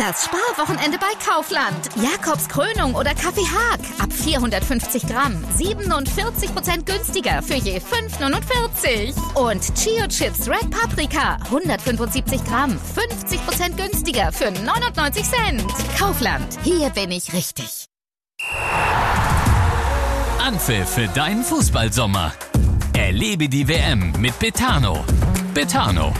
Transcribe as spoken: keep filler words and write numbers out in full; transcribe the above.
Das Sparwochenende bei Kaufland. Jakobs Krönung oder Kaffee Haag. Ab vierhundertfünfzig Gramm. siebenundvierzig Prozent günstiger für je fünf neunundvierzig. Und Chio Chips Red Paprika. hundertfünfundsiebzig Gramm. fünfzig Prozent günstiger für neunundneunzig Cent. Kaufland. Hier bin ich richtig. Anpfiff für deinen Fußballsommer. Erlebe die W M mit Betano. Betano,